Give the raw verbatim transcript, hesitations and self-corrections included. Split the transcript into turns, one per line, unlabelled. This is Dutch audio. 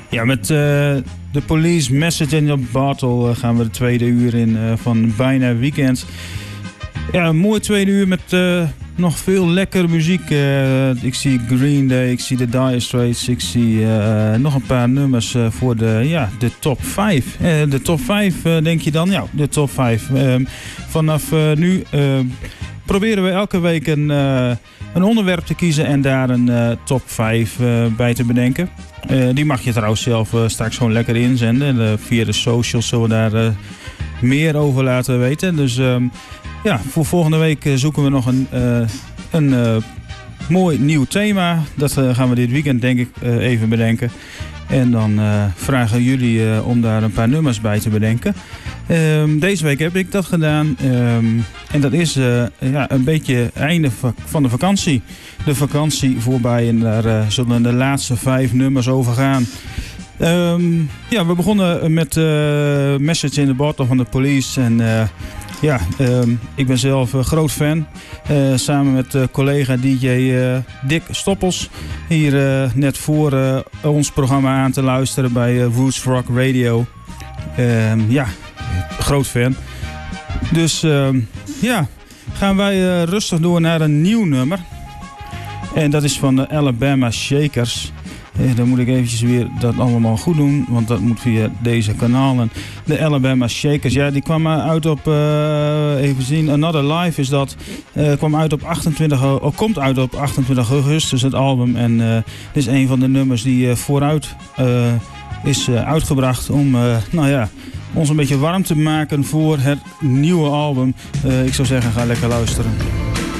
Ja, met uh, de Police Message in the Bottle uh, gaan we de tweede uur in uh, van Bijna Weekend. Ja, een mooi tweede uur met uh, nog veel lekkere muziek. Uh, ik zie Green Day, ik zie de Dire Straits, ik zie uh, nog een paar nummers uh, voor de, ja, de top vijf. Uh, de top vijf, uh, denk je dan? Ja, de top vijf. Uh, vanaf uh, nu uh, proberen we elke week een, uh, een onderwerp te kiezen en daar een uh, top vijf uh, bij te bedenken. Uh, die mag je trouwens zelf uh, straks gewoon lekker inzenden. Uh, via de socials zullen we daar uh, meer over laten weten. Dus uh, ja, voor volgende week uh, zoeken we nog een, uh, een uh, mooi nieuw thema. Dat uh, gaan we dit weekend denk ik uh, even bedenken. En dan uh, vragen jullie uh, om daar een paar nummers bij te bedenken. Um, deze week heb ik dat gedaan. Um, en dat is uh, ja, een beetje einde van de vakantie. De vakantie voorbij en daar uh, zullen de laatste vijf nummers over gaan. Um, ja, we begonnen met uh, Message in the Bottle van de Police. En uh, ja, um, ik ben zelf een groot fan. Uh, samen met uh, collega D J uh, Dick Stoppels. Hier uh, net voor uh, ons programma aan te luisteren bij uh, Roots Rock Radio. Um, ja, groot fan. Dus uh, ja, gaan wij uh, rustig door naar een nieuw nummer. En dat is van de Alabama Shakers. Eh, dan moet ik eventjes weer dat allemaal goed doen, want dat moet via deze kanalen. De Alabama Shakers, ja, die kwam uit op, uh, even zien, Another Life is dat. Uh, kwam uit op achtentwintig, oh, komt uit op achtentwintig augustus, het album. En uh, dit is een van de nummers die uh, vooruit uh, is uh, uitgebracht om, uh, nou ja, ons een beetje warm te maken voor het nieuwe album. Uh, ik zou zeggen, ga lekker luisteren.